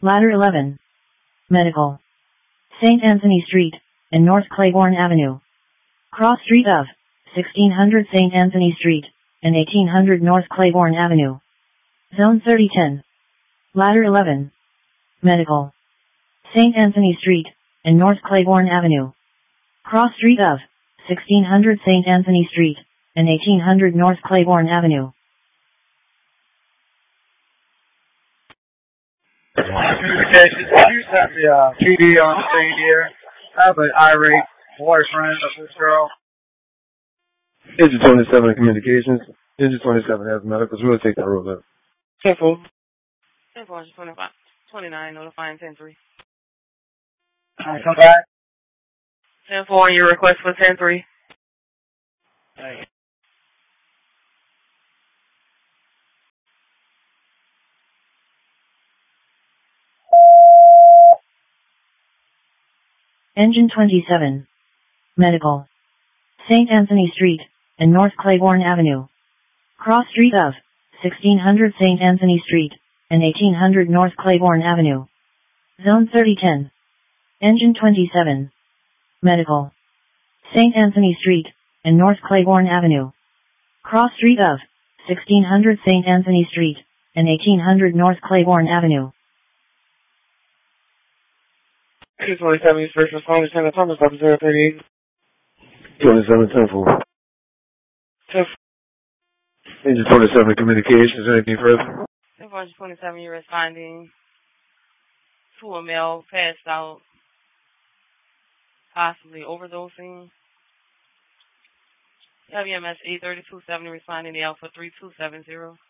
Ladder 11. Medical. St. Anthony Street, and North Claiborne Avenue. Cross Street of 1600 St. Anthony Street, and 1800 North Claiborne Avenue. Zone 3010. Ladder 11. Medical. St. Anthony Street, and North Claiborne Avenue. Cross Street of 1600 St. Anthony Street, and 1800 North Claiborne Avenue. Communications, can you send me a PD on the scene here? I have an irate boyfriend of this girl. Engine 27 Communications. Engine 27 has medicals. We'll take that road up. 10-4. 10-4, 29, notifying 10-3. Alright, come back. 10-4, your request for 10-3. Hey. Engine 27. Medical. St. Anthony Street, and North Claiborne Avenue. Cross Street of 1600 St. Anthony Street, and 1800 North Claiborne Avenue. Zone 3010. Engine 27. Medical. St. Anthony Street, and North Claiborne Avenue. Cross Street of 1600 St. Anthony Street, and 1800 North Claiborne Avenue. 227 East First Responders, San Antonio, 038. 27 10-4. Engine 27 Communications. Anything further? 10-4, you're responding to a male passed out, possibly overdosing. WMS 83270 responding to Alpha 3270.